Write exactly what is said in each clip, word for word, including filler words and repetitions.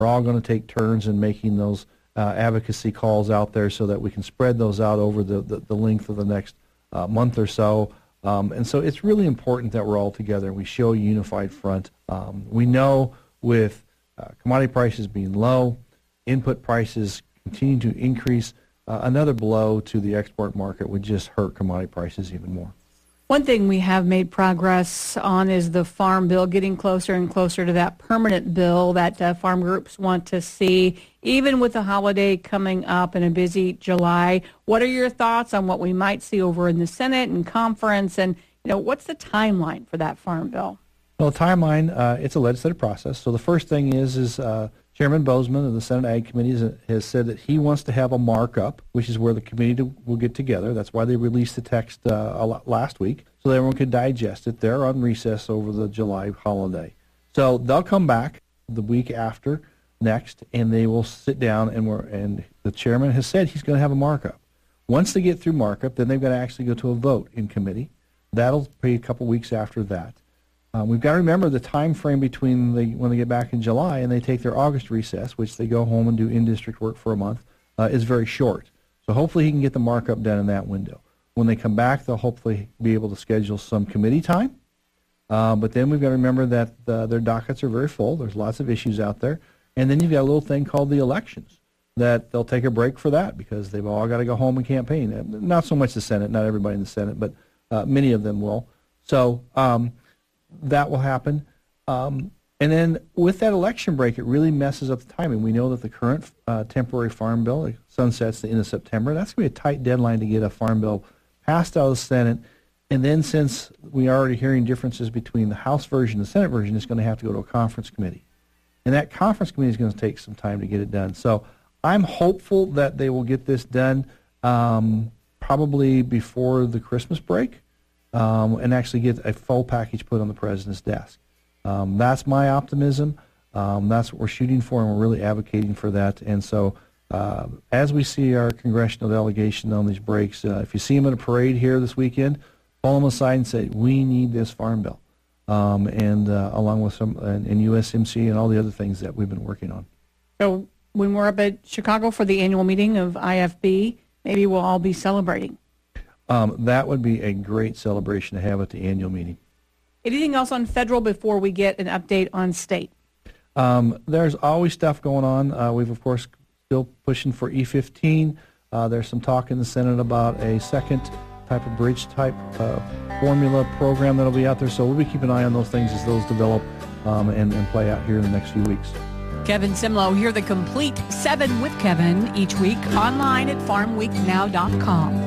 We're all going to take turns in making those uh, advocacy calls out there so that we can spread those out over the, the, the length of the next uh, month or so. Um, and so it's really important that we're all together and we show a unified front. Um, we know with uh, commodity prices being low, input prices continue to increase, uh, another blow to the export market would just hurt commodity prices even more. One thing we have made progress on is the farm bill, getting closer and closer to that permanent bill that uh, farm groups want to see, even with the holiday coming up and a busy July. What are your thoughts on what we might see over in the Senate and conference, and you know, what's the timeline for that farm bill? Well, the timeline, uh, it's a legislative process. So the first thing is, is uh, Chairman Bozeman of the Senate Ag Committee has, has said that he wants to have a markup, which is where the committee to, will get together. That's why they released the text uh, a lot last week, so that everyone could digest it. They're on recess over the July holiday. So they'll come back the week after next, and they will sit down, and, we're, and the chairman has said he's going to have a markup. Once they get through markup, then they've got to actually go to a vote in committee. That'll be a couple weeks after that. Um, we've got to remember the time frame between the, when they get back in July and they take their August recess, which they go home and do in-district work for a month, uh, is very short. So hopefully he can get the markup done in that window. When they come back, they'll hopefully be able to schedule some committee time. Uh, but then we've got to remember that uh, their dockets are very full. There's lots of issues out there. And then you've got a little thing called the elections, that they'll take a break for that because they've all got to go home and campaign. Not so much the Senate, not everybody in the Senate, but uh, many of them will. So um, that will happen. Um, and then with that election break, it really messes up the timing. We know that the current uh, temporary farm bill sunsets the end of September. That's going to be a tight deadline to get a farm bill passed out of the Senate. And then since we are already hearing differences between the House version and the Senate version, it's going to have to go to a conference committee. And that conference committee is going to take some time to get it done. So I'm hopeful that they will get this done um, probably before the Christmas break. Um, and actually get a full package put on the president's desk. Um, that's my optimism. Um, that's what we're shooting for, and we're really advocating for that. And so uh, as we see our congressional delegation on these breaks, uh, if you see them at a parade here this weekend, pull them aside and say, we need this farm bill, um, and uh, along with some and, and U S M C and all the other things that we've been working on. So when we're up at Chicago for the annual meeting of I F B, maybe we'll all be celebrating. Um, that would be a great celebration to have at the annual meeting. Anything else on federal before we get an update on state? Um, there's always stuff going on. Uh, we've, of course, still pushing for E fifteen. Uh, there's some talk in the Senate about a second type of bridge type uh, formula program that will be out there. So we'll be keeping an eye on those things as those develop um, and, and play out here in the next few weeks. Kevin Simlo, hear the complete Seven with Kevin each week online at farm week now dot com.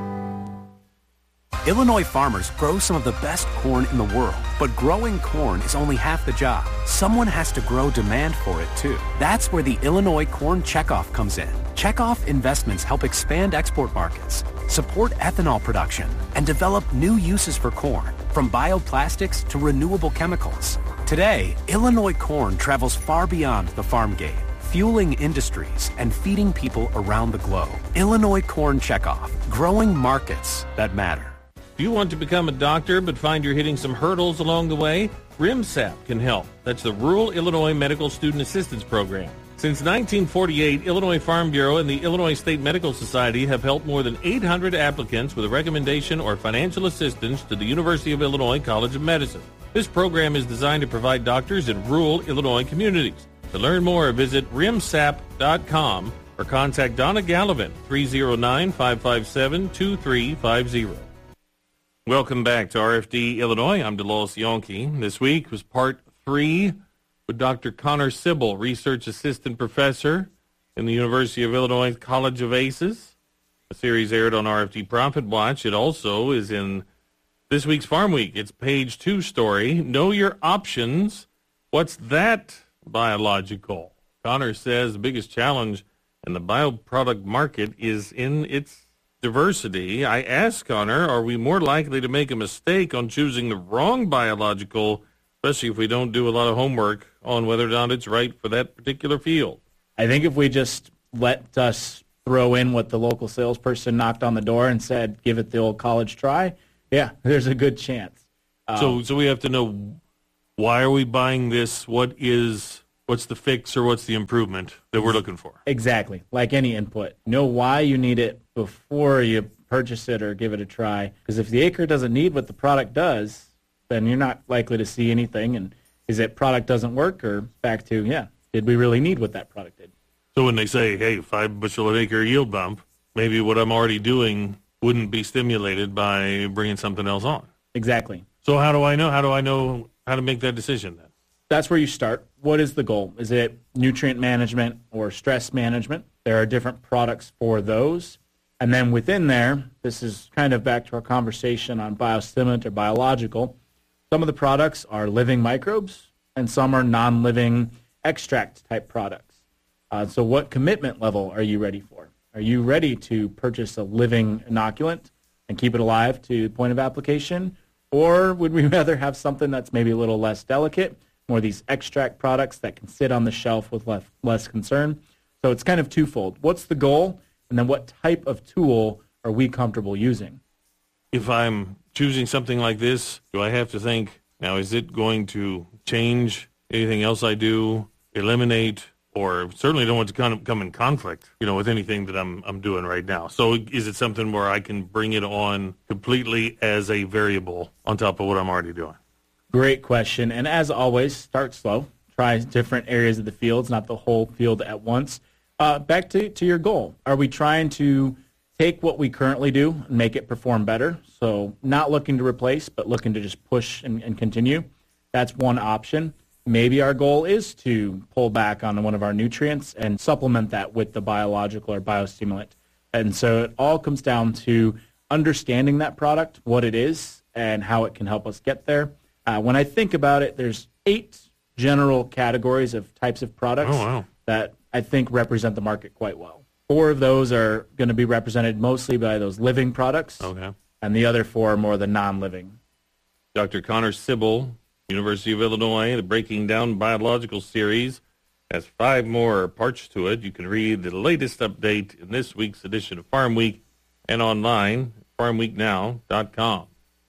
Illinois farmers grow some of the best corn in the world, but growing corn is only half the job. Someone has to grow demand for it, too. That's where the Illinois Corn Checkoff comes in. Checkoff investments help expand export markets, support ethanol production, and develop new uses for corn, from bioplastics to renewable chemicals. Today, Illinois corn travels far beyond the farm gate, fueling industries and feeding people around the globe. Illinois Corn Checkoff, growing markets that matter. Do you want to become a doctor but find you're hitting some hurdles along the way? RIMSAP can help. That's the Rural Illinois Medical Student Assistance Program. Since nineteen forty-eight, Illinois Farm Bureau and the Illinois State Medical Society have helped more than eight hundred applicants with a recommendation or financial assistance to the University of Illinois College of Medicine. This program is designed to provide doctors in rural Illinois communities. To learn more, visit rimsap dot com or contact Donna Gallivan, three oh nine, five five seven, two three five oh. Welcome back to R F D Illinois. I'm DeLois Yonke. This week was part three with Doctor Connor Sibyl, Research Assistant Professor in the University of Illinois College of Aces. The series aired on R F D Profit Watch. It also is in this week's Farm Week. It's page two story. Know your options. What's that biological? Connor says the biggest challenge in the bioproduct market is in its diversity. I asked Connor, are we more likely to make a mistake on choosing the wrong biological, especially if we don't do a lot of homework on whether or not it's right for that particular field? I think if we just let us throw in what the local salesperson knocked on the door and said, give it the old college try, yeah, there's a good chance. Um, so so we have to know, why are we buying this? What is what's the fix or what's the improvement that we're looking for. Exactly. Like any input. Know why you need it before you purchase it or give it a try. Because if the acre doesn't need what the product does, then you're not likely to see anything. And is it product doesn't work, or back to, yeah, did we really need what that product did? So when they say, hey, five bushel an acre yield bump, maybe what I'm already doing wouldn't be stimulated by bringing something else on. Exactly. So how do I know? How do I know how to make that decision then? That's where you start. What is the goal? Is it nutrient management or stress management? There are different products for those. And then within there, this is kind of back to our conversation on biostimulant or biological. Some of the products are living microbes, and some are non-living extract type products. Uh, so what commitment level are you ready for? Are you ready to purchase a living inoculant and keep it alive to the point of application? Or would we rather have something that's maybe a little less delicate, more these extract products that can sit on the shelf with less, less concern? So it's kind of twofold. What's the goal? And then what type of tool are we comfortable using? If I'm choosing something like this, do I have to think, now is it going to change anything else I do, eliminate, or certainly don't want to kind of come in conflict, you know, with anything that I'm I'm doing right now? So is it something where I can bring it on completely as a variable on top of what I'm already doing? Great question. And as always, start slow. Try different areas of the fields, not the whole field at once. Uh, back to, to your goal. Are we trying to take what we currently do and make it perform better? So not looking to replace, but looking to just push and, and continue. That's one option. Maybe our goal is to pull back on one of our nutrients and supplement that with the biological or biostimulant. And so it all comes down to understanding that product, what it is, and how it can help us get there. Uh, when I think about it, there's eight general categories of types of products oh, wow. that I think represent the market quite well. Four of those are going to be represented mostly by those living products, Okay. and the other four are more the non-living. Doctor Connor Sibyl, University of Illinois, the Breaking Down Biological series has five more parts to it. You can read the latest update in this week's edition of Farm Week and online at farm week now dot com.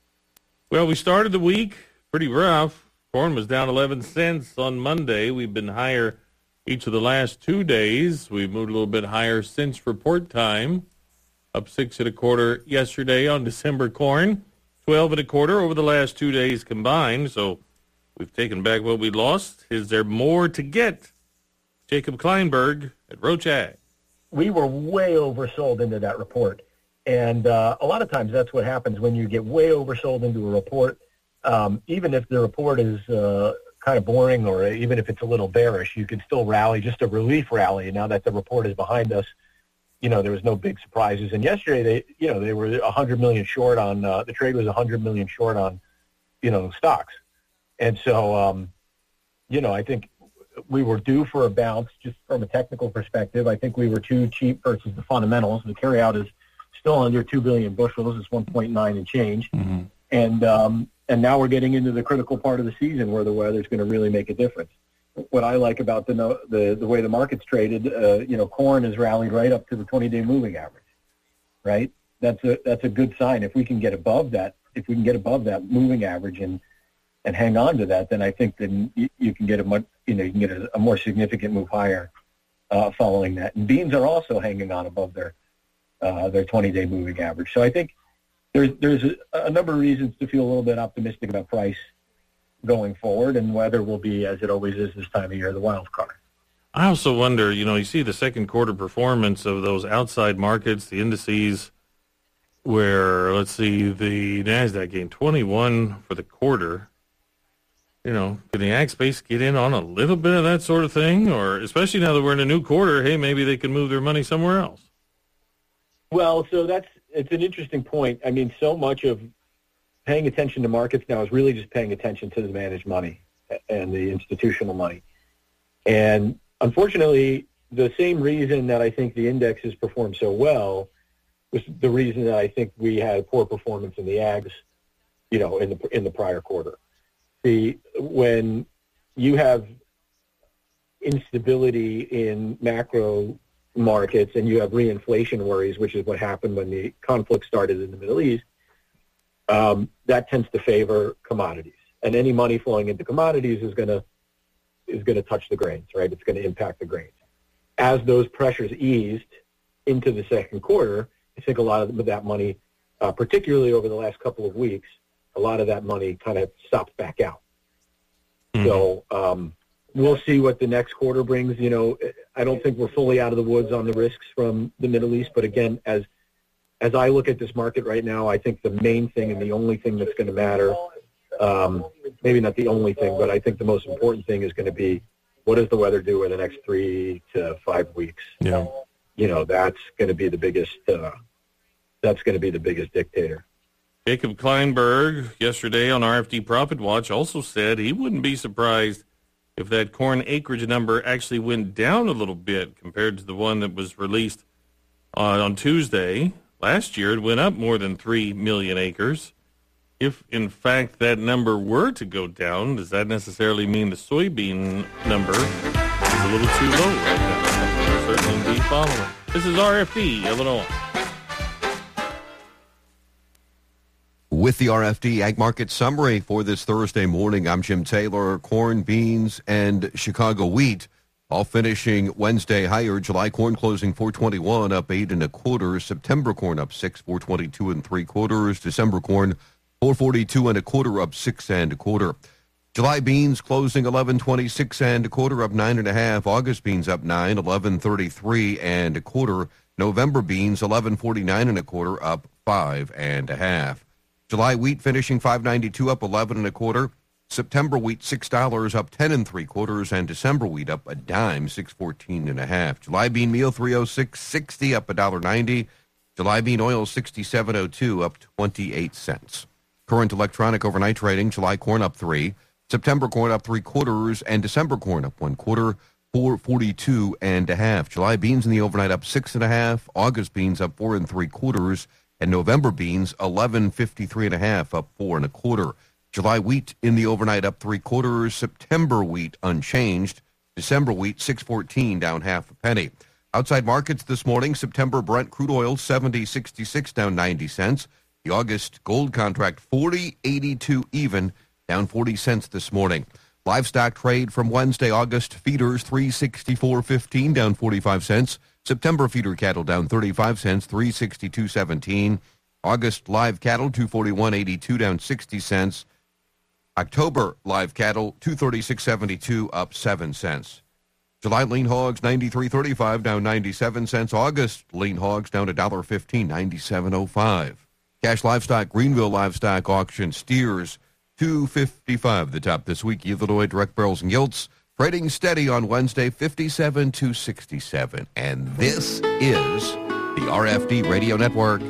Well, we started the week pretty rough. Corn was down eleven cents on Monday. We've been higher each of the last two days. We've moved a little bit higher since report time, up six and a quarter yesterday on December corn, twelve and a quarter over the last two days combined. So we've taken back what we lost. Is there more to get? Jacob Kleinberg at Roach Ag. We were way oversold into that report. And uh, a lot of times that's what happens when you get way oversold into a report. Um, even if the report is uh, kind of boring, or even if it's a little bearish, you can still rally, just a relief rally. Now that the report is behind us, you know, there was no big surprises. And yesterday, they, you know, they were one hundred million short on, uh, the trade was one hundred million short on, you know, stocks. And so, um, you know, I think we were due for a bounce just from a technical perspective. I think we were too cheap versus the fundamentals. The carryout is still under two billion bushels. It's one point nine and change. Mm-hmm. And, um, and now we're getting into the critical part of the season where the weather is going to really make a difference. What I like about the the, the way the market's traded, uh, you know, corn has rallied right up to the twenty-day moving average, right? That's a that's a good sign. If we can get above that, if we can get above that moving average and and hang on to that, then I think then you, you can get a much, you know, you can get a, a more significant move higher uh, following that. And beans are also hanging on above their uh, their twenty-day moving average. So I think there's there's a, a number of reasons to feel a little bit optimistic about price going forward, and weather will be, as it always is this time of year, the wild card. I also wonder, you know, you see the second quarter performance of those outside markets, the indices, where, let's see, the NASDAQ gained twenty-one for the quarter. You know, can the ag space get in on a little bit of that sort of thing? Or especially now that we're in a new quarter, hey, maybe they can move their money somewhere else. Well, so that's, it's an interesting point. I mean, so much of paying attention to markets now is really just paying attention to the managed money and the institutional money. And unfortunately, the same reason that I think the indexes performed so well was the reason that I think we had poor performance in the ags, you know, in the in the prior quarter. The when you have instability in macro markets and you have reinflation worries, which is what happened when the conflict started in the Middle East, um, that tends to favor commodities. And any money flowing into commodities is going to is going to touch the grains, right? It's going to impact the grains. As those pressures eased into the second quarter, I think a lot of that money, uh, particularly over the last couple of weeks, a lot of that money kind of stopped back out. Mm-hmm. So um, we'll see what the next quarter brings. You know, I don't think we're fully out of the woods on the risks from the Middle East, but again, as as I look at this market right now, I think the main thing and the only thing that's going to matter, um, maybe not the only thing, but I think the most important thing is going to be, what does the weather do in the next three to five weeks? Yeah. You know, that's going to be the biggest. Uh, that's going to be the biggest dictator. Jacob Kleinberg yesterday on R F D Profit Watch also said he wouldn't be surprised if that corn acreage number actually went down a little bit compared to the one that was released on, on Tuesday. Last year, it went up more than three million acres. If, in fact, that number were to go down, does that necessarily mean the soybean number is a little too low right now? We'll certainly be following. This is R F D, Illinois. With the R F D Ag Market Summary for this Thursday morning, I'm Jim Taylor. Corn, beans, and Chicago wheat all finishing Wednesday higher. July corn closing four twenty-one, up eight and a quarter. September corn up six, four twenty-two and three quarters. December corn four forty-two and a quarter, up six and a quarter. July beans closing eleven twenty-six and a quarter, up nine and a half. August beans up nine, eleven thirty-three and a quarter. November beans eleven forty-nine and a quarter, up five and a half. July wheat finishing five ninety-two, up eleven and a quarter. September wheat six dollars, up ten and three quarters, and December wheat up a dime, six fourteen and a half. July bean meal three oh six sixty, up a dollar ninety. July bean oil sixty-seven oh two, up twenty-eight cents. Current electronic overnight trading: July corn up three, September corn up three quarters, and December corn up one quarter, four forty-two and a half. July beans in the overnight up six and a half. August beans up four and three quarters, and November beans eleven fifty-three and a half, up four and a quarter. July wheat in the overnight up three quarters. September wheat unchanged. December wheat six fourteen, down half a penny. Outside markets this morning: September Brent crude oil seventy sixty-six, down ninety cents. The August gold contract forty eighty-two even, down forty cents this morning. Livestock trade from Wednesday: August feeders three sixty-four fifteen, down forty-five cents. September feeder cattle down thirty-five cents, three sixty-two seventeen. August live cattle two forty-one eighty-two, down sixty cents. October live cattle two thirty-six seventy-two, up seven cents. July lean hogs ninety-three thirty-five, down ninety-seven cents. August lean hogs down one dollar fifteen, ninety-seven oh five. Cash livestock Greenville livestock auction steers two fifty-five the top this week. Illinois direct barrels and gilts trading steady on Wednesday, fifty-seven to sixty-seven. And this is the R F D Radio Network.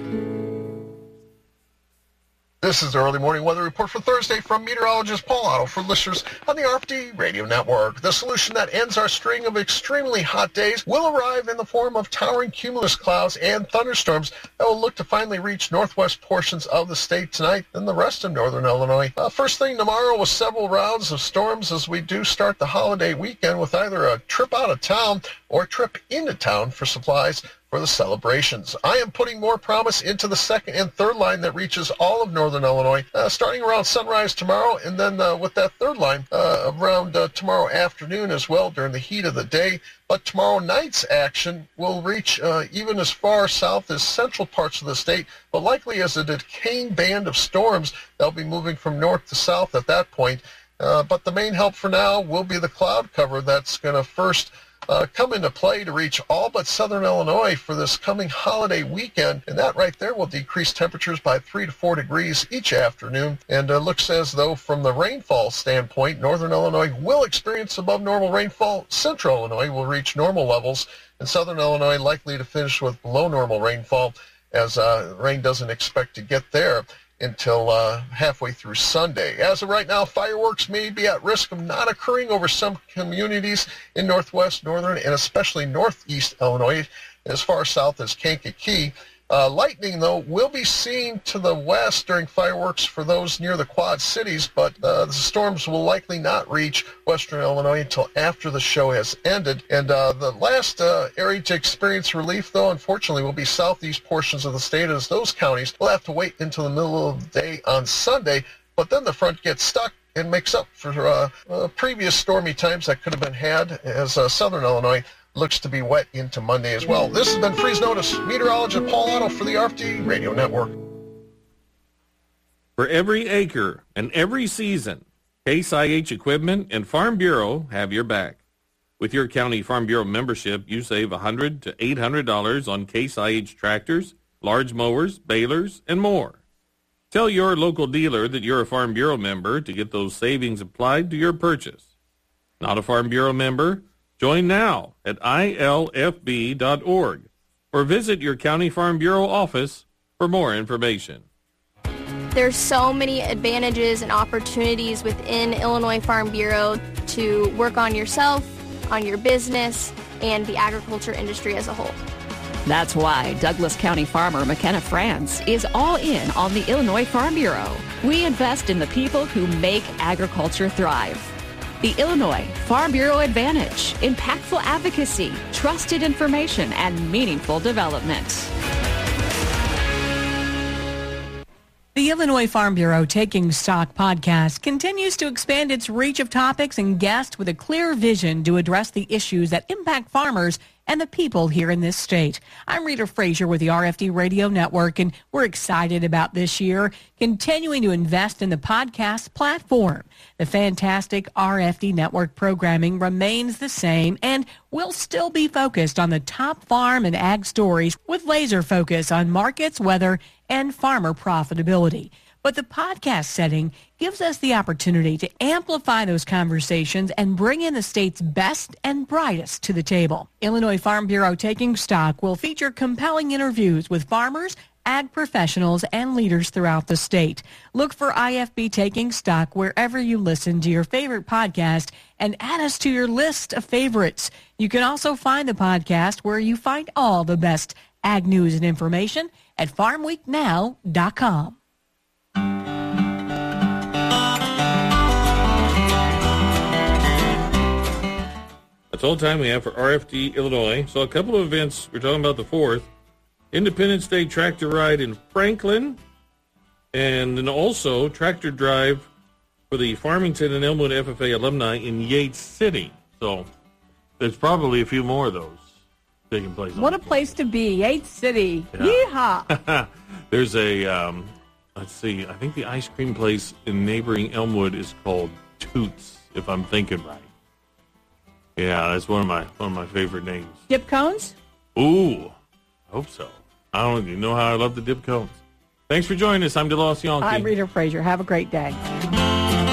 This is the early morning weather report for Thursday from meteorologist Paul Otto for listeners on the R F D Radio Network. The solution that ends our string of extremely hot days will arrive in the form of towering cumulus clouds and thunderstorms that will look to finally reach northwest portions of the state tonight and the rest of northern Illinois. Uh, first thing tomorrow with several rounds of storms as we do start the holiday weekend with either a trip out of town or a trip into town for supplies for the celebrations. I am putting more promise into the second and third line that reaches all of northern Illinois, uh, starting around sunrise tomorrow, and then uh, with that third line uh, around uh, tomorrow afternoon as well during the heat of the day. But tomorrow night's action will reach uh, even as far south as central parts of the state, but likely as a decaying band of storms that'll be moving from north to south at that point. Uh, but the main help for now will be the cloud cover that's going to first Uh, come into play to reach all but southern Illinois for this coming holiday weekend, and that right there will decrease temperatures by three to four degrees each afternoon, and uh, looks as though from the rainfall standpoint, northern Illinois will experience above normal rainfall. Central Illinois will reach normal levels, and southern Illinois likely to finish with below normal rainfall, as uh, rain doesn't expect to get there until uh, halfway through Sunday. As of right now, fireworks may be at risk of not occurring over some communities in northwest, northern, and especially northeast Illinois, as far south as Kankakee. Uh, lightning, though, will be seen to the west during fireworks for those near the Quad Cities, but uh, the storms will likely not reach western Illinois until after the show has ended. And uh, the last uh, area to experience relief, though, unfortunately, will be southeast portions of the state, as those counties will have to wait until the middle of the day on Sunday. But then the front gets stuck and makes up for uh, uh, previous stormy times that could have been had as uh, southern Illinois looks to be wet into Monday as well. This has been Freeze Notice. Meteorologist Paul Otto for the R F D Radio Network. For every acre and every season, Case I H Equipment and Farm Bureau have your back. With your County Farm Bureau membership, you save one hundred dollars to eight hundred dollars on Case I H tractors, large mowers, balers, and more. Tell your local dealer that you're a Farm Bureau member to get those savings applied to your purchase. Not a Farm Bureau member? Join now at I L F B dot org or visit your County Farm Bureau office for more information. There's so many advantages and opportunities within Illinois Farm Bureau to work on yourself, on your business, and the agriculture industry as a whole. That's why Douglas County farmer McKenna France is all in on the Illinois Farm Bureau. We invest in the people who make agriculture thrive. The Illinois Farm Bureau Advantage: impactful advocacy, trusted information, and meaningful development. The Illinois Farm Bureau Taking Stock podcast continues to expand its reach of topics and guests with a clear vision to address the issues that impact farmers and the people here in this state. I'm Rita Frazier with the R F D Radio Network, and we're excited about this year continuing to invest in the podcast platform. The fantastic R F D Network programming remains the same, and we'll still be focused on the top farm and ag stories with laser focus on markets, weather, and farmer profitability. But the podcast setting gives us the opportunity to amplify those conversations and bring in the state's best and brightest to the table. Illinois Farm Bureau Taking Stock will feature compelling interviews with farmers, ag professionals, and leaders throughout the state. Look for I F B Taking Stock wherever you listen to your favorite podcast and add us to your list of favorites. You can also find the podcast where you find all the best ag news and information at farm week now dot com. That's all the time we have for R F D Illinois. So a couple of events. We're talking about the fourth. Independence Day tractor ride in Franklin. And then also tractor drive for the Farmington and Elmwood F F A alumni in Yates City. So there's probably a few more of those taking place. What a place to be, Yates City. Yeah. Yeehaw. There's a, um, let's see, I think the ice cream place in neighboring Elmwood is called Toots, if I'm thinking right. Yeah, that's one of my one of my favorite names. Dip cones? Ooh, I hope so. I don't even know how I love the dip cones. Thanks for joining us. I'm DeLoss Yonke. I'm Rita Frazier. Have a great day.